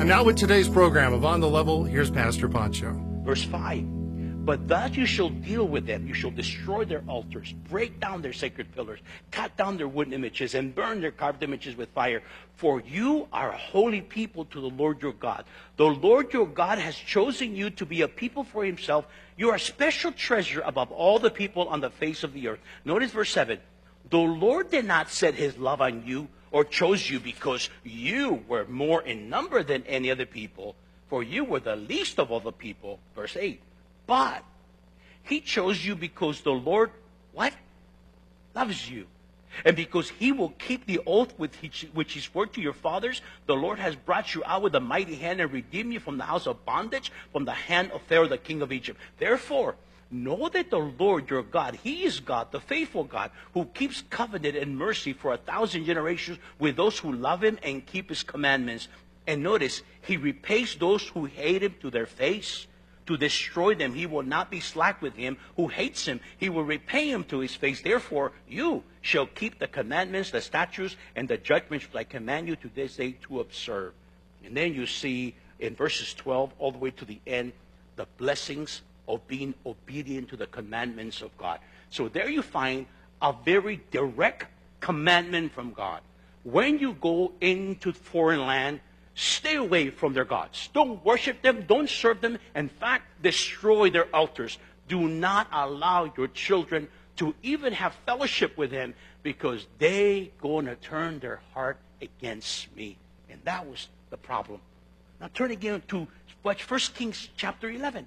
now with today's program of On the Level, here's Pastor Pancho. Verse 5. But thus you shall deal with them. You shall destroy their altars, break down their sacred pillars, cut down their wooden images, and burn their carved images with fire. For you are a holy people to the Lord your God. The Lord your God has chosen you to be a people for himself. You are a special treasure above all the people on the face of the earth. Notice verse 7. The Lord did not set his love on you or chose you because you were more in number than any other people, for you were the least of all the people. Verse 8. But he chose you because the Lord, what? Loves you. And because he will keep the oath which he swore to your fathers, the Lord has brought you out with a mighty hand and redeemed you from the house of bondage, from the hand of Pharaoh, the king of Egypt. Therefore, know that the Lord your God, he is God, the faithful God, who keeps covenant and mercy for 1,000 generations with those who love him and keep his commandments. And notice, he repays those who hate him to their face. To destroy them, he will not be slack with him who hates him. He will repay him to his face. Therefore, you shall keep the commandments, the statutes, and the judgments which I command you to this day to observe. And then you see in verses 12 all the way to the end, the blessings of being obedient to the commandments of God. So there you find a very direct commandment from God. When you go into foreign land, stay away from their gods. Don't worship them. Don't serve them. In fact, destroy their altars. Do not allow your children to even have fellowship with them because they going to turn their heart against me. And that was the problem. Now turn again to 1 Kings chapter 11.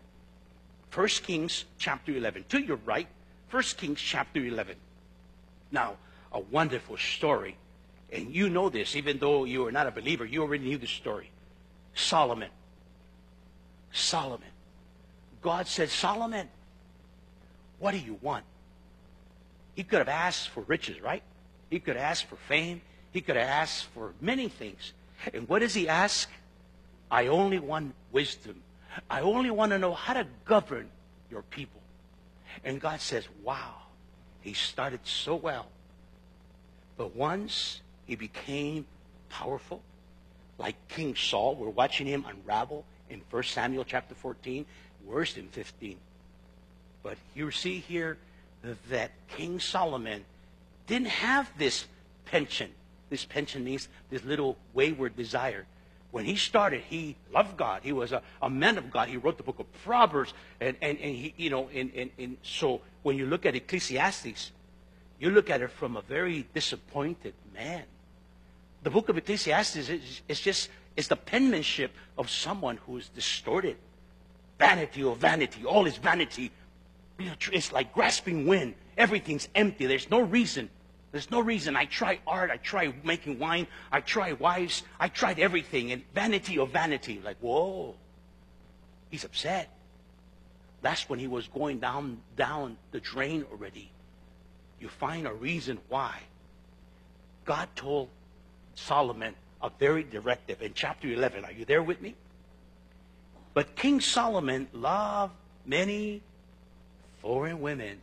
1 Kings chapter 11. To your right, 1 Kings chapter 11. Now, a wonderful story. And you know this, even though you are not a believer, you already knew the story. Solomon. God said, Solomon, what do you want? He could have asked for riches, right? He could have asked for fame. He could have asked for many things. And what does he ask? I only want wisdom. I only want to know how to govern your people. And God says, wow, he started so well. But once he became powerful, like King Saul. We're watching him unravel in 1 Samuel chapter 14, worse than 15. But you see here that King Solomon didn't have this penchant. This penchant means this little wayward desire. When he started, he loved God. He was a man of God. He wrote the book of Proverbs. And he, you know, and so when you look at Ecclesiastes, you look at it from a very disappointed man. The book of Ecclesiastes is the penmanship of someone who is distorted. Vanity of vanity. All is vanity. It's like grasping wind. Everything's empty. There's no reason. There's no reason. I try art. I try making wine. I try wives. I tried everything. And vanity of vanity. Like, whoa. He's upset. That's when he was going down the drain already. You find a reason why. God told Solomon a very directive in chapter 11. Are you there with me? But King Solomon loved many foreign women,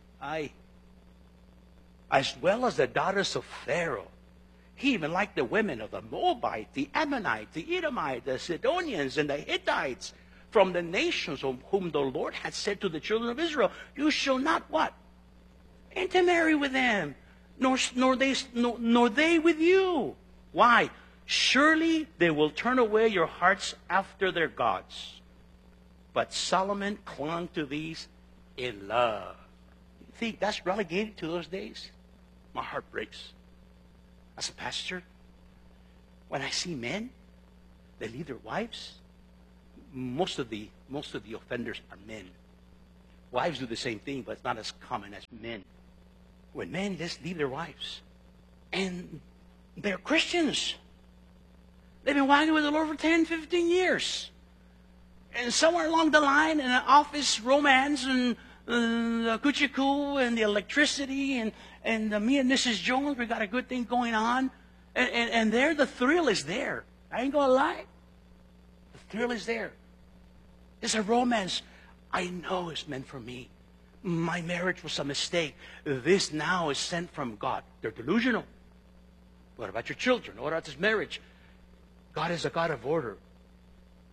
as well as the daughters of Pharaoh. He even liked the women of the Moabites, the Ammonites, the Edomites, the Sidonians, and the Hittites from the nations of whom the Lord had said to the children of Israel, you shall not what? Intermarry with them, nor they with you. Why? Surely they will turn away your hearts after their gods. But Solomon clung to these in love. You think that's relegated to those days? My heart breaks. As a pastor, when I see men that leave their wives, most of the offenders are men. Wives do the same thing, but it's not as common as men. When men just leave their wives, and they're Christians. They've been walking with the Lord for 10, 15 years. And somewhere along the line, in an office romance, and the coochie-coo, and the electricity, and me and Mrs. Jones, we got a good thing going on. And there, the thrill is there. I ain't gonna lie. The thrill is there. It's a romance. I know it's meant for me. My marriage was a mistake. This now is sent from God. They're delusional. What about your children? What about this marriage? God is a God of order.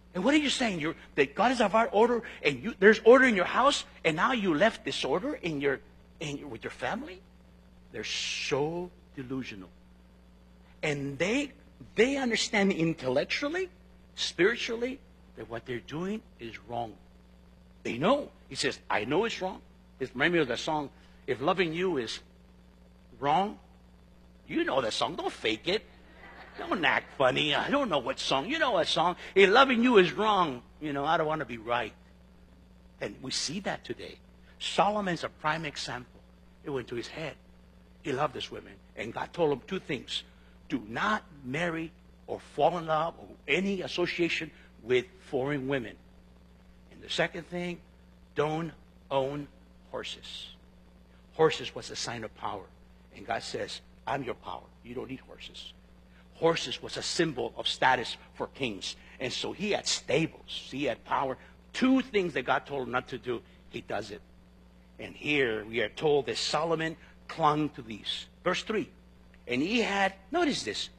And what are you saying? That God is about order, and there's order in your house, and now you left disorder with your family? They're so delusional. And they understand intellectually, spiritually, that what they're doing is wrong. They know. He says, I know it's wrong. It's reminds me of the song, if loving you is wrong. You know that song. Don't fake it. Don't act funny. I don't know what song. You know what song. If loving you is wrong, I don't want to be right. And we see that today. Solomon's a prime example. It went to his head. He loved this woman. And God told him two things. Do not marry or fall in love or any association with foreign women. And the second thing, don't own horses. Horses was a sign of power. And God says, I'm your power. You don't need horses. Horses was a symbol of status for kings. And so he had stables. He had power. Two things that God told him not to do, he does it. And here we are told that Solomon clung to these. Verse 3. And he had, notice this,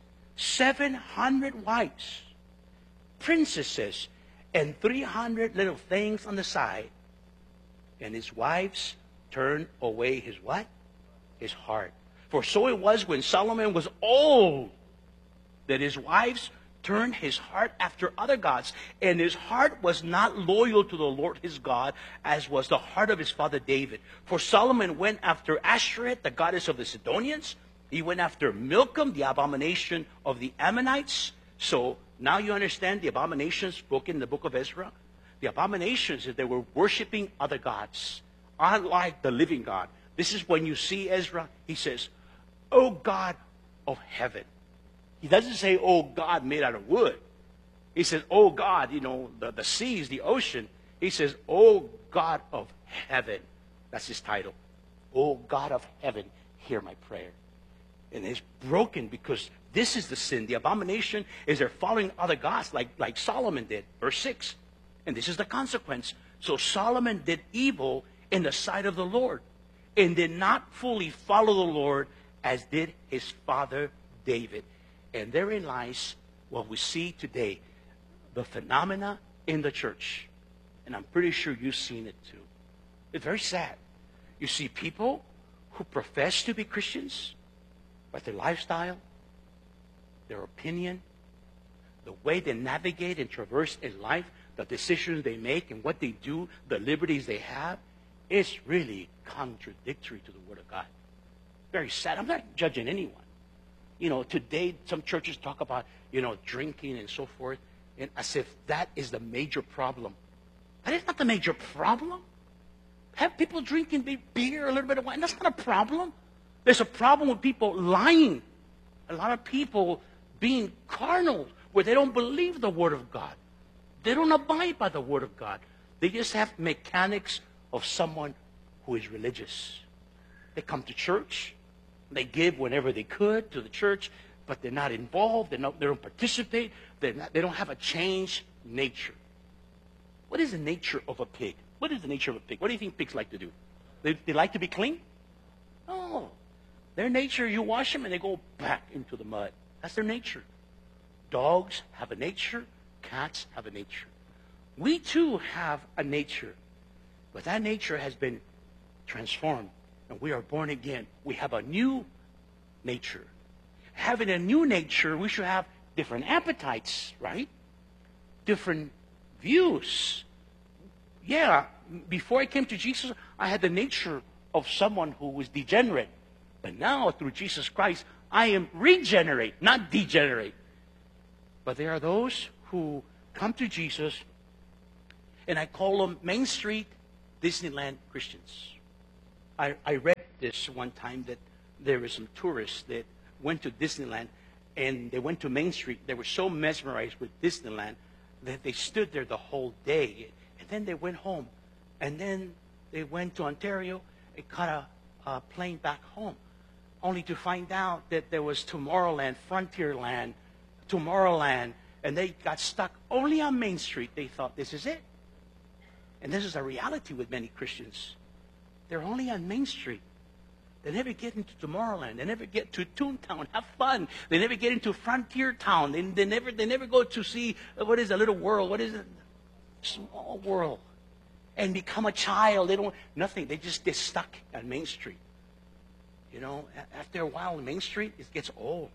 700 wives, princesses, and 300 little things on the side. And his wives turned away his what? His heart. For so it was when Solomon was old, that his wives turned his heart after other gods, and his heart was not loyal to the Lord his God, as was the heart of his father David. For Solomon went after Ashtoreth, the goddess of the Sidonians. He went after Milcom, the abomination of the Ammonites. So now you understand the abominations spoken in the book of Ezra. The abominations is they were worshiping other gods, unlike the living God. This is when you see Ezra, he says, "O God of heaven." He doesn't say, "Oh God made out of wood." He says, "Oh God," the seas, the ocean. He says, "Oh God of heaven." That's his title. "Oh God of heaven, hear my prayer." And it's broken because this is the sin. The abomination is they're following other gods like Solomon did. Verse 6. And this is the consequence. So Solomon did evil in the sight of the Lord and did not fully follow the Lord as did his father David. And therein lies what we see today, the phenomena in the church. And I'm pretty sure you've seen it too. It's very sad. You see people who profess to be Christians, but their lifestyle, their opinion, the way they navigate and traverse in life, the decisions they make and what they do, the liberties they have, is really contradictory to the Word of God. Very sad. I'm not judging anyone. Today some churches talk about, drinking and so forth, and as if that is the major problem. That is not the major problem. Have people drinking beer, a little bit of wine. That's not a problem. There's a problem with people lying. A lot of people being carnal, where they don't believe the Word of God. They don't abide by the Word of God. They just have mechanics of someone who is religious. They come to church. They give whenever they could to the church, but they're not involved. They don't participate. They don't have a changed nature. What is the nature of a pig? What is the nature of a pig? What do you think pigs like to do? They like to be clean? No. Their nature, you wash them and they go back into the mud. That's their nature. Dogs have a nature. Cats have a nature. We too have a nature. But that nature has been transformed. And we are born again. We have a new nature. Having a new nature, we should have different appetites, right? Different views. Yeah, before I came to Jesus, I had the nature of someone who was degenerate. But now, through Jesus Christ, I am regenerate, not degenerate. But there are those who come to Jesus, and I call them Main Street Disneyland Christians. I read this one time that there were some tourists that went to Disneyland, and they went to Main Street. They were so mesmerized with Disneyland that they stood there the whole day. And then they went home. And then they went to Ontario and caught a plane back home, only to find out that there was Tomorrowland, Frontierland, Tomorrowland, and they got stuck only on Main Street. They thought, this is it. And this is a reality with many Christians. They're only on Main Street. They never get into Tomorrowland. They never get to Toontown, have fun. They never get into Frontier Town. They never go to see, what is a little world? What is it? Small world. And become a child. They don't, nothing. They just get stuck on Main Street. You know, after a while, Main Street, it gets old.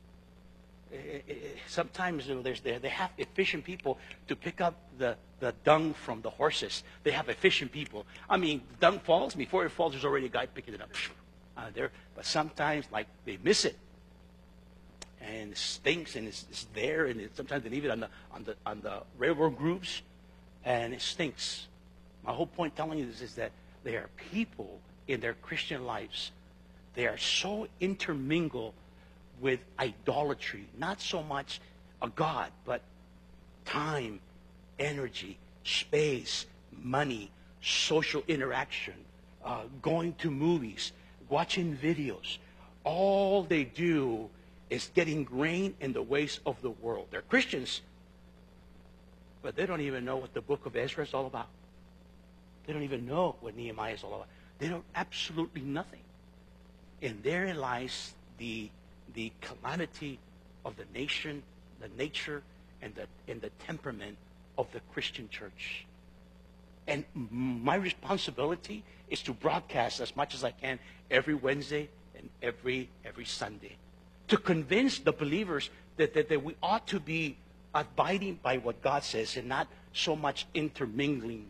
Sometimes, you know, they have efficient people to pick up the dung from the horses. They have efficient people. I mean, dung falls. Before it falls, there's already a guy picking it up there. But sometimes, like, they miss it, and it stinks, and it's there, and sometimes they leave it on the railroad grooves, and it stinks. My whole point telling you this is that there are people in their Christian lives. They are so intermingled with idolatry, not so much a God, but time, energy, space, money, social interaction, going to movies, watching videos. All they do is get ingrained in the ways of the world. They're Christians, but they don't even know what the book of Ezra is all about. They don't even know what Nehemiah is all about. They know absolutely nothing. And therein lies the calamity of the nation, the nature, and the temperament of the Christian church. And my responsibility is to broadcast as much as I can every Wednesday and every Sunday, to convince the believers that we ought to be abiding by what God says and not so much intermingling.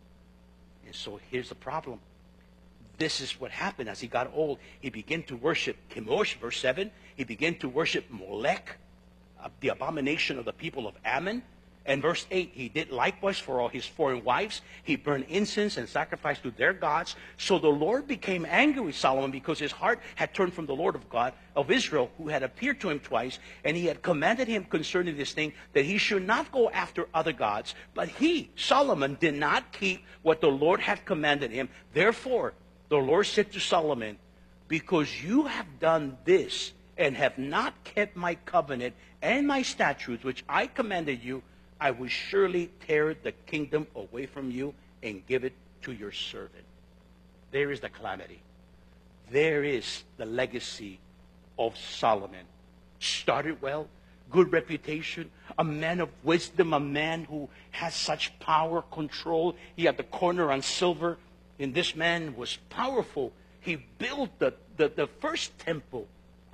And so here's the problem. This is what happened as he got old. He began to worship Chemosh, verse 7. He began to worship Molech, the abomination of the people of Ammon. And verse 8, he did likewise for all his foreign wives. He burned incense and sacrificed to their gods. So the Lord became angry with Solomon because his heart had turned from the Lord of God of Israel, who had appeared to him twice. And he had commanded him concerning this thing that he should not go after other gods. But he, Solomon, did not keep what the Lord had commanded him. Therefore, the Lord said to Solomon, because you have done this and have not kept my covenant and my statutes, which I commanded you, I will surely tear the kingdom away from you and give it to your servant. There is the calamity. There is the legacy of Solomon. Started well, good reputation, a man of wisdom, a man who has such power, control. He had the corner on silver. And this man was powerful. He built the first temple,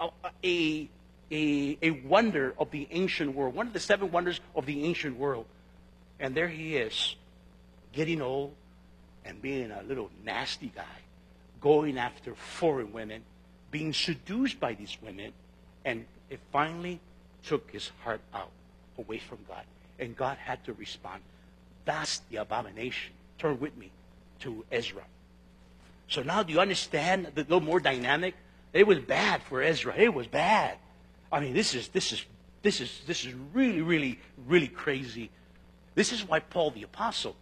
a wonder of the ancient world, one of the 7 wonders of the ancient world. And there he is, getting old and being a little nasty guy, going after foreign women, being seduced by these women, and it finally took his heart out, away from God. And God had to respond. That's the abomination. Turn with me to Ezra. So now do you understand the little more dynamic? It was bad for Ezra. It was bad. I mean, this is really, really, really crazy. This is why Paul the Apostle,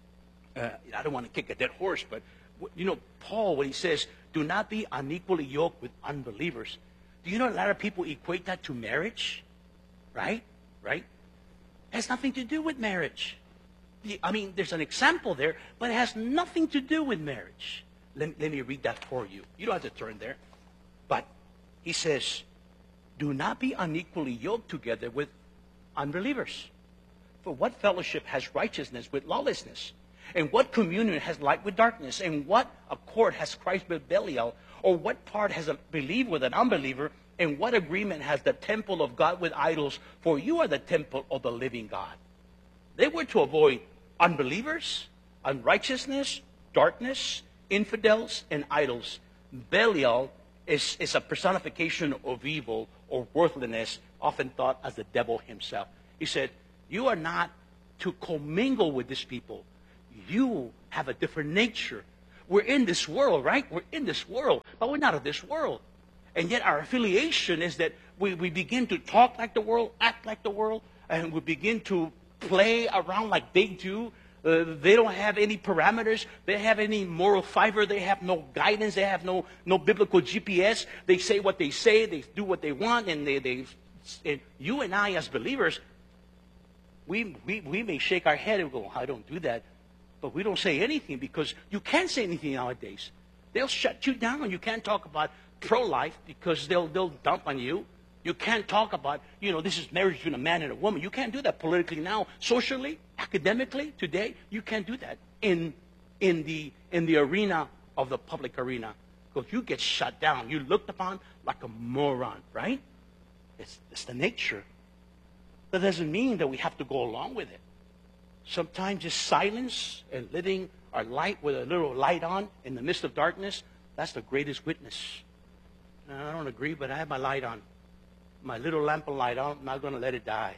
I don't want to kick a dead horse, but you know, Paul, when he says, do not be unequally yoked with unbelievers, do you know a lot of people equate that to marriage? Right? It has nothing to do with marriage. I mean, there's an example there, but it has nothing to do with marriage. Let me read that for you. You don't have to turn there. But he says, do not be unequally yoked together with unbelievers. For what fellowship has righteousness with lawlessness? And what communion has light with darkness? And what accord has Christ with Belial? Or what part has a believer with an unbeliever? And what agreement has the temple of God with idols? For you are the temple of the living God. They were to avoid unbelievers, unrighteousness, darkness, infidels, and idols. Belial is a personification of evil or worthlessness, often thought as the devil himself. He said, you are not to commingle with these people. You have a different nature. We're in this world, right? We're in this world, but we're not of this world. And yet our affiliation is that we begin to talk like the world, act like the world, and we begin to play around like they do. They don't have any parameters. They have any moral fiber. They have no guidance. They have no biblical GPS. They say what they say. They do what they want. And and you and I as believers, we may shake our head and go, I don't do that. But we don't say anything because you can't say anything nowadays. They'll shut you down. You can't talk about pro-life because they'll dump on you. You can't talk about, this is marriage between a man and a woman. You can't do that politically now. Socially, academically, today, you can't do that in the arena of the public arena. Because you get shut down. You're looked upon like a moron, right? It's the nature. That doesn't mean that we have to go along with it. Sometimes just silence and living our light with a little light on in the midst of darkness, that's the greatest witness. Now, I don't agree, but I have my light on. My little lamp of light on, I'm not going to let it die.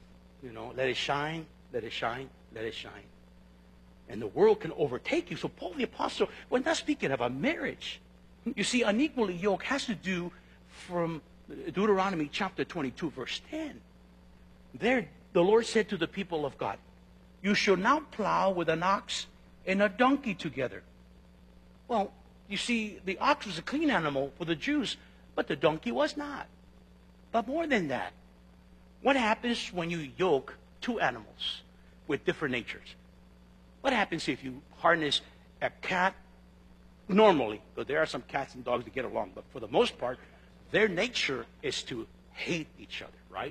Let it shine, let it shine, let it shine. And the world can overtake you. So Paul the Apostle, we're not speaking about marriage. You see, unequally yoked has to do from Deuteronomy chapter 22, verse 10. There, the Lord said to the people of God, you shall not plow with an ox and a donkey together. Well, you see, the ox was a clean animal for the Jews, but the donkey was not. But more than that, what happens when you yoke two animals with different natures? What happens if you harness a cat normally? Because there are some cats and dogs that get along, but for the most part, their nature is to hate each other, right?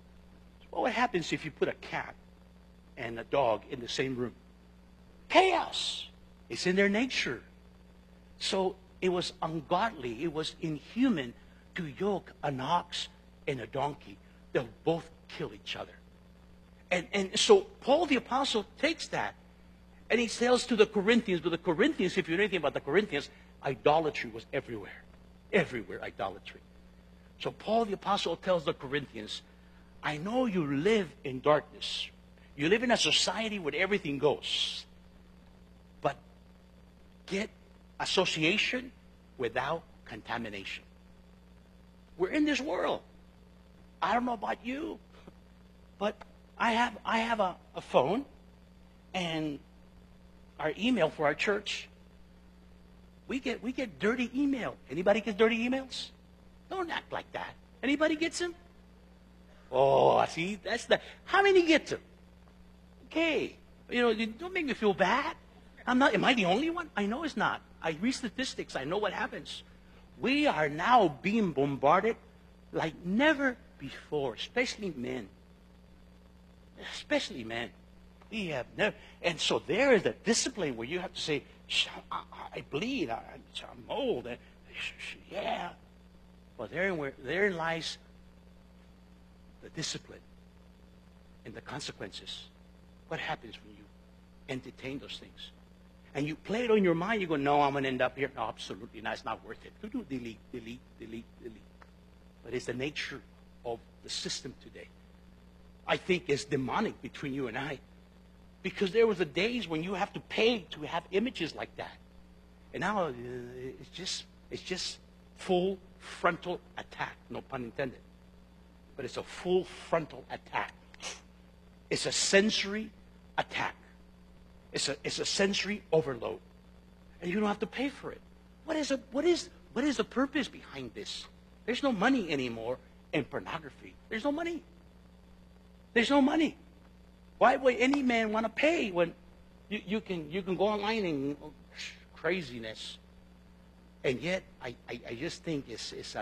So what happens if you put a cat and a dog in the same room? Chaos. It's in their nature. So it was ungodly, it was inhuman to yoke an ox and a donkey. They'll both kill each other. And so Paul the Apostle takes that and he tells to the Corinthians, but the Corinthians, if you know anything about the Corinthians, idolatry was everywhere. Everywhere, idolatry. So Paul the Apostle tells the Corinthians, I know you live in darkness. You live in a society where everything goes. But get association without contamination. We're in this world. I don't know about you, but I have a phone and our email for our church. We get dirty email. Anybody get dirty emails? Don't act like that. Anybody gets them? Oh, I see. How many get them? Okay. Don't make me feel bad. Am I the only one? I know it's not. I read statistics. I know what happens. We are now being bombarded like never before, especially men. Especially men. We have never. And so there is a discipline where you have to say, I bleed. I'm old. Yeah. Well, therein lies the discipline and the consequences. What happens when you entertain those things? And you play it on your mind, you go, no, I'm going to end up here. No, absolutely not. It's not worth it. Delete, delete, delete, delete. But it's the nature of the system today. I think it's demonic between you and I. Because there was the days when you have to pay to have images like that. And now it's just full frontal attack. No pun intended. But it's a full frontal attack. It's a sensory attack. It's a sensory overload. And you don't have to pay for it. What is the purpose behind this? There's no money anymore in pornography. There's no money. There's no money. Why would any man want to pay when you can go online and craziness? And yet I just think it's a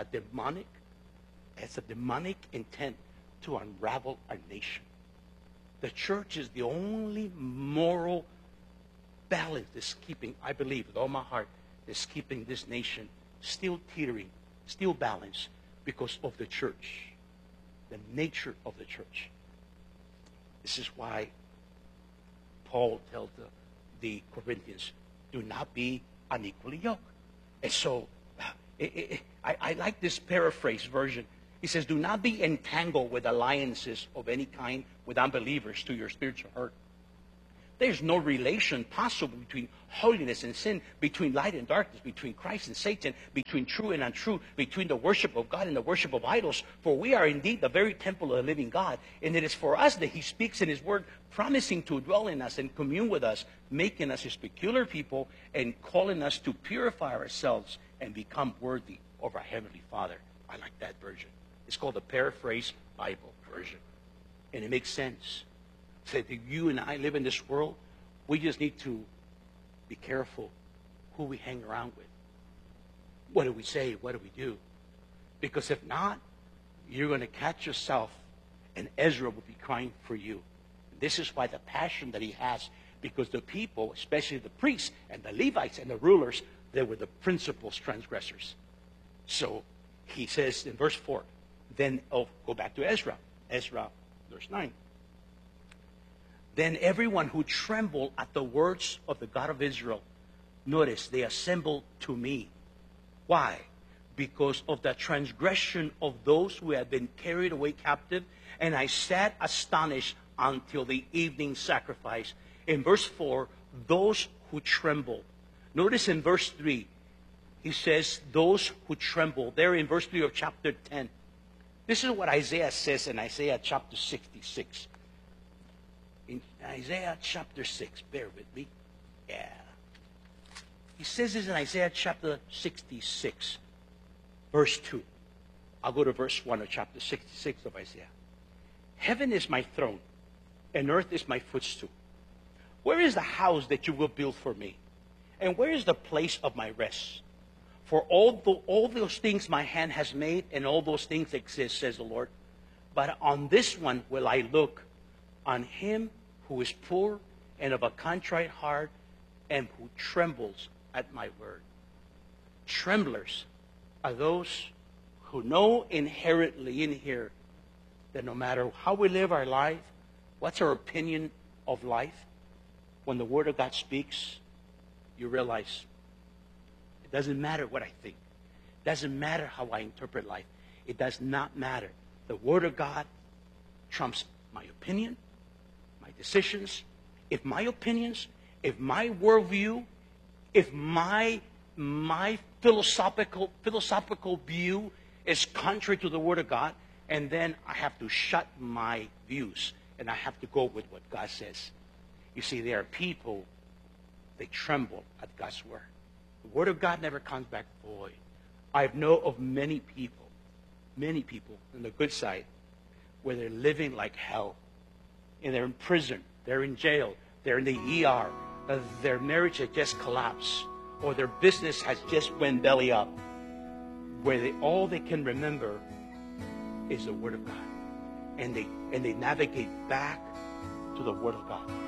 demonic intent to unravel our nation. The church is the only moral balance that's keeping, I believe with all my heart, is keeping this nation still teetering, still balanced because of the church, the nature of the church. This is why Paul tells the Corinthians, do not be unequally yoked. And so I like this paraphrase version. He says, do not be entangled with alliances of any kind with unbelievers to your spiritual hurt. There's no relation possible between holiness and sin, between light and darkness, between Christ and Satan, between true and untrue, between the worship of God and the worship of idols. For we are indeed the very temple of the living God. And it is for us that he speaks in his word, promising to dwell in us and commune with us, making us his peculiar people and calling us to purify ourselves and become worthy of our Heavenly Father. I like that version. It's called the Paraphrase Bible version. And it makes sense. That you and I live in this world, we just need to be careful who we hang around with. what do we say? What do we do? Because if not, you're going to catch yourself, and Ezra will be crying for you. This is why the passion that he has, because the people, especially the priests and the Levites and the rulers, they were the principal transgressors. So he says in verse 4, then, go back to Ezra. Ezra, verse 9. Then everyone who trembled at the words of the God of Israel, notice, they assembled to me. Why? Because of the transgression of those who had been carried away captive. And I sat astonished until the evening sacrifice. In verse 4, those who tremble. Notice in verse 3, he says, those who tremble. There in verse 3 of chapter 10. This is what Isaiah says in Isaiah chapter 66. In Isaiah chapter 6, bear with me. Yeah. He says this in Isaiah chapter 66, verse 2. I'll go to verse 1 of chapter 66 of Isaiah. Heaven is my throne, and earth is my footstool. Where is the house that you will build for me? And where is the place of my rest? For all those things my hand has made, and all those things exist, says the Lord. But on this one will I look, on him who is poor and of a contrite heart, and who trembles at my word. Tremblers are those who know inherently in here that no matter how we live our life, what's our opinion of life, when the Word of God speaks, you realize it doesn't matter what I think. It doesn't matter how I interpret life. It does not matter. The Word of God trumps my opinion, my decisions. If my opinions, if my worldview, if my philosophical view is contrary to the Word of God, and then I have to shut my views and I have to go with what God says. You see, there are people, they tremble at God's Word. The Word of God never comes back void. I know of many people on the good side, where they're living like hell. And they're in prison, they're in jail, they're in the ER, their marriage has just collapsed, or their business has just went belly up, where all they can remember is the Word of God. And they navigate back to the Word of God.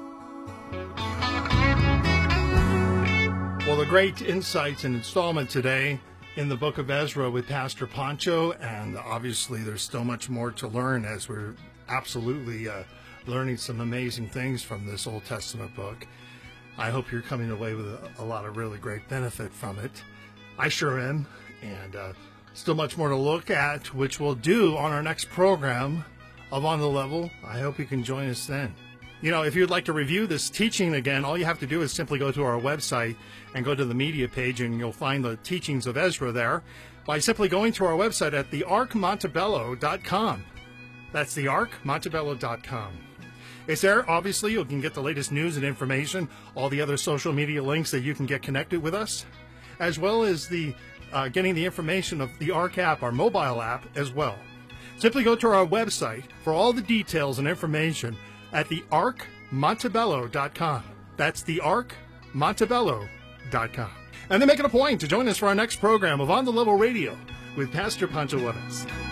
Well, the great insights and installment today in the book of Ezra with Pastor Pancho, and obviously there's still much more to learn as we're absolutely learning some amazing things from this Old Testament book. I hope you're coming away with a lot of really great benefit from it. I sure am, and still much more to look at, which we'll do on our next program of On the Level. I hope you can join us then. You know, if you'd like to review this teaching again, all you have to do is simply go to our website and go to the media page, and you'll find the teachings of Ezra there by simply going to our website at thearkmontebello.com. That's thearkmontebello.com. It's there, obviously, you can get the latest news and information, all the other social media links that you can get connected with us, as well as the getting the information of the Ark app, our mobile app, as well. Simply go to our website for all the details and information at thearkmontebello.com. That's thearkmontebello.com. And then make it a point to join us for our next program of On the Level Radio with Pastor Pancho Juarez.